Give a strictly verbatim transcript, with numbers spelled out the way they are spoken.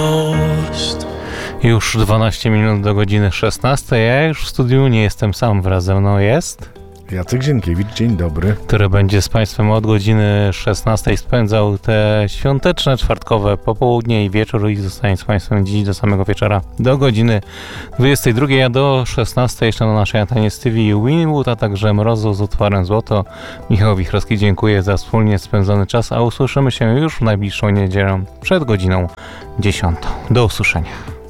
Już dwanaście minut do godziny szesnastej, ja już w studiu nie jestem sam, wraz ze mną jest Jacek Zienkiewicz, dzień dobry. który będzie z Państwem od godziny szesnastej spędzał te świąteczne, czwartkowe popołudnie i wieczór i zostanie z Państwem dziś do samego wieczora do godziny dwudziestej drugiej, a do szesnastej jeszcze na naszej antenie Stevie Winwood, a także Mrozu z utworem Złoto. Michał Wichrowski, dziękuję za wspólnie spędzony czas, a usłyszymy się już w najbliższą niedzielę przed godziną dziesiątą. Do usłyszenia.